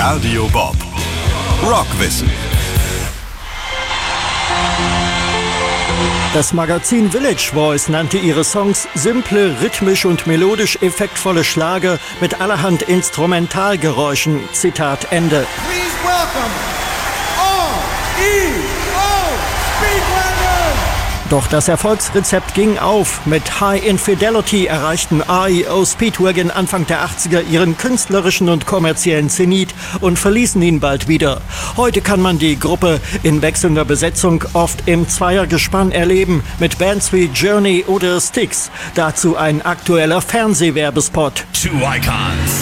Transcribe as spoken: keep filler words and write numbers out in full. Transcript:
Radio Bob. Rockwissen. Das Magazin Village Voice nannte ihre Songs simple, rhythmisch und melodisch effektvolle Schlager mit allerhand Instrumentalgeräuschen. Zitat Ende. Please welcome R E O Speedwagon! Doch das Erfolgsrezept ging auf. Mit High Infidelity erreichten R E O Speedwagon Anfang der achtziger ihren künstlerischen und kommerziellen Zenit und verließen ihn bald wieder. Heute kann man die Gruppe in wechselnder Besetzung oft im Zweiergespann erleben, mit Bands wie Journey oder Styx. Dazu ein aktueller Fernsehwerbespot. Two icons.